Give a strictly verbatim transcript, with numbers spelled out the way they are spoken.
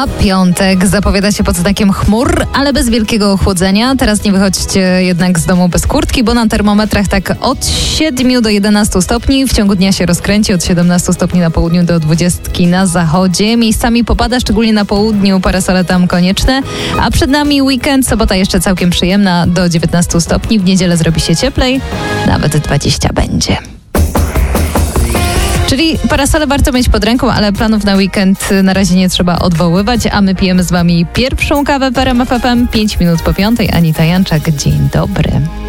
A piątek zapowiada się pod znakiem chmur, ale bez wielkiego ochłodzenia. Teraz nie wychodźcie jednak z domu bez kurtki, bo na termometrach tak od siedmiu do jedenastu stopni. W ciągu dnia się rozkręci od siedemnastu stopni na południu do dwudziestki na zachodzie. Miejscami popada, szczególnie na południu, parasole tam konieczne. A przed nami weekend, sobota jeszcze całkiem przyjemna do dziewiętnastu stopni. W niedzielę zrobi się cieplej, nawet dwadzieścia będzie. Czyli parasole warto mieć pod ręką, ale planów na weekend na razie nie trzeba odwoływać, a my pijemy z wami pierwszą kawę w R M F F M. pięć minut po piątej. Anita Janczak, dzień dobry.